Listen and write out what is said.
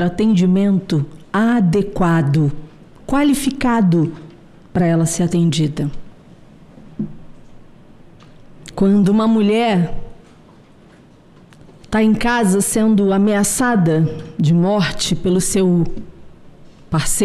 atendimento adequado, qualificado para ela ser atendida. Quando uma mulher está em casa sendo ameaçada de morte pelo seu parceiro,